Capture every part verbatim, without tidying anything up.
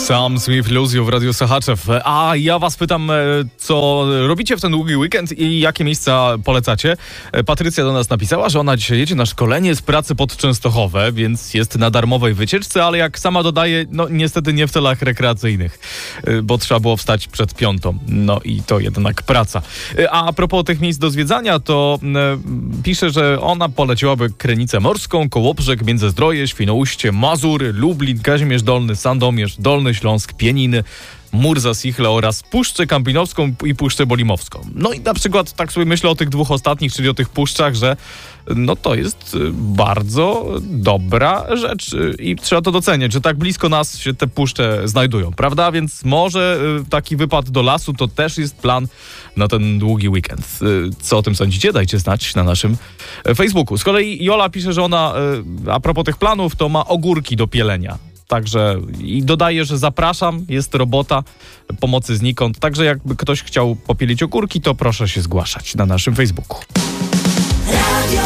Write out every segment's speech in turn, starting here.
Sam Smith, Iluzjo w Radiu Sochaczew. A ja was pytam, co robicie w ten długi weekend i jakie miejsca polecacie? Patrycja do nas napisała, że ona dzisiaj jedzie na szkolenie z pracy pod Częstochowę, więc jest na darmowej wycieczce, ale jak sama dodaje, no niestety nie w celach rekreacyjnych, bo trzeba było wstać przed piątą. No i to jednak praca. A, a propos tych miejsc do zwiedzania, to e, pisze, że ona poleciłaby Krynicę Morską, Kołobrzeg, Międzyzdroje, Świnoujście, Mazury, Lublin, Kazimierz Dolny, Sandomierz, Dolny Śląsk, Pieniny, Murza, Sichle oraz Puszczę Kampinowską i Puszczę Bolimowską. No i na przykład tak sobie myślę o tych dwóch ostatnich, czyli o tych puszczach, że no to jest bardzo dobra rzecz i trzeba to doceniać, że tak blisko nas się te puszcze znajdują, prawda? Więc może taki wypad do lasu to też jest plan na ten długi weekend. Co o tym sądzicie? Dajcie znać na naszym Facebooku. Z kolei Jola pisze, że ona a propos tych planów to ma ogórki do pielenia. Także i dodaję, że zapraszam, jest robota pomocy znikąd. Także jakby ktoś chciał popielić ogórki, to proszę się zgłaszać na naszym Facebooku. Radio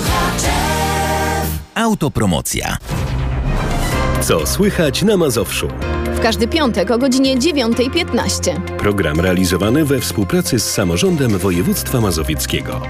Sochaczew. Autopromocja. Co słychać na Mazowszu? W każdy piątek o godzinie dziewiąta piętnaście. Program realizowany we współpracy z Samorządem Województwa Mazowieckiego.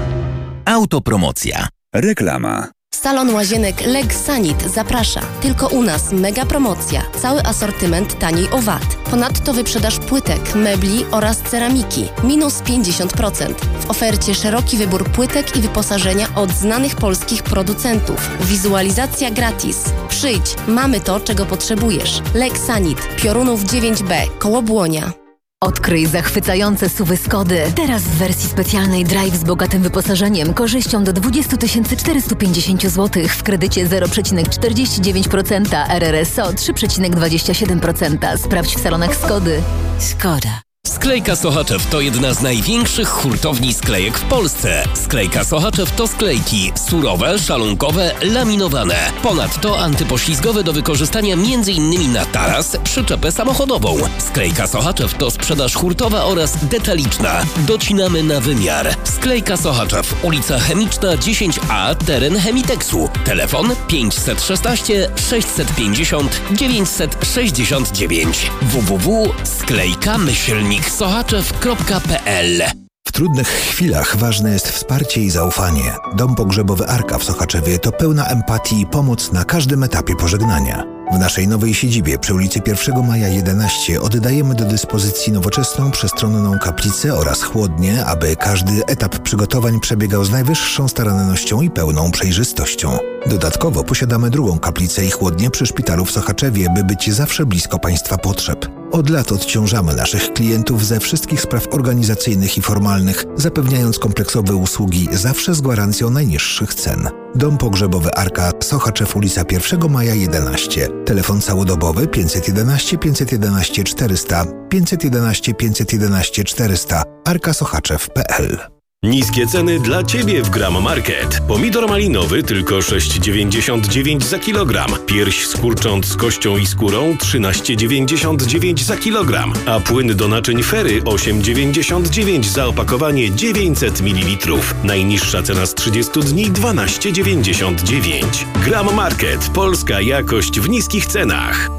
Autopromocja. Reklama. Salon Łazienek Legsanit zaprasza. Tylko u nas mega promocja. Cały asortyment taniej o wat. Ponadto wyprzedaż płytek, mebli oraz ceramiki. Minus pięćdziesiąt procent. W ofercie szeroki wybór płytek i wyposażenia od znanych polskich producentów. Wizualizacja gratis. Przyjdź, mamy to, czego potrzebujesz. Legsanit, Piorunów dziewięć B, koło Błonia. Odkryj zachwycające suwy Skody. Teraz w wersji specjalnej Drive z bogatym wyposażeniem, korzyścią do dwadzieścia tysięcy czterysta pięćdziesiąt złotych w kredycie zero przecinek czterdzieści dziewięć procent, R R S O trzy przecinek dwadzieścia siedem procent. Sprawdź w salonach Skody. Skoda. Sklejka Sochaczew to jedna z największych hurtowni sklejek w Polsce. Sklejka Sochaczew to sklejki surowe, szalunkowe, laminowane. Ponadto antypoślizgowe do wykorzystania m.in. na taras, przyczepę samochodową. Sklejka Sochaczew to sprzedaż hurtowa oraz detaliczna. Docinamy na wymiar. Sklejka Sochaczew, ulica Chemiczna dziesięć A, teren Chemiteksu. Telefon pięćset szesnaście sześćset pięćdziesiąt dziewięćset sześćdziesiąt dziewięć. w w w kropka sklejka myślnik sochaczew kropka p l. W trudnych chwilach ważne jest wsparcie i zaufanie. Dom pogrzebowy Arka w Sochaczewie to pełna empatii i pomoc na każdym etapie pożegnania. W naszej nowej siedzibie przy ulicy pierwszego maja jedenaście oddajemy do dyspozycji nowoczesną, przestronną kaplicę oraz chłodnię, aby każdy etap przygotowań przebiegał z najwyższą starannością i pełną przejrzystością. Dodatkowo posiadamy drugą kaplicę i chłodnię przy szpitalu w Sochaczewie, by być zawsze blisko Państwa potrzeb. Od lat odciążamy naszych klientów ze wszystkich spraw organizacyjnych i formalnych, zapewniając kompleksowe usługi zawsze z gwarancją najniższych cen. Dom pogrzebowy Arka, Sochaczew, ulica pierwszego maja jedenaście. Telefon całodobowy pięćset jedenaście pięćset jedenaście czterysta, pięćset jedenaście pięćset jedenaście czterysta, arka sochaczew kropka p l. Niskie ceny dla Ciebie w Gram Market. Pomidor malinowy tylko sześć dziewięćdziesiąt dziewięć za kilogram. Pierś z kurcząt z kością i skórą trzynaście dziewięćdziesiąt dziewięć za kilogram. A płyn do naczyń Fery osiem dziewięćdziesiąt dziewięć za opakowanie dziewięćset mililitrów. Najniższa cena z trzydziestu dni dwanaście dziewięćdziesiąt dziewięć. Gram Market. Polska jakość w niskich cenach.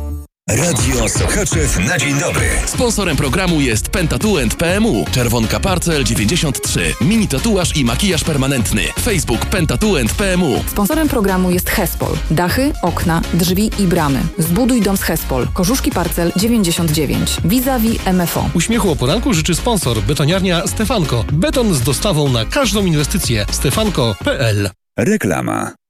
Radio Sochaczew na dzień dobry. Sponsorem programu jest Pentatuent P M U. Czerwonka Parcel dziewięćdziesiąt trzy. Mini tatuaż i makijaż permanentny. Facebook Pentatuent P M U. Sponsorem programu jest Hespol. Dachy, okna, drzwi i bramy. Zbuduj dom z Hespol. Korzuszki Parcel dziewięćdziesiąt dziewięć. Vis-a-vis M F O. Uśmiechu o poranku życzy sponsor. Betoniarnia Stefanko. Beton z dostawą na każdą inwestycję. stefanko kropka p l. Reklama.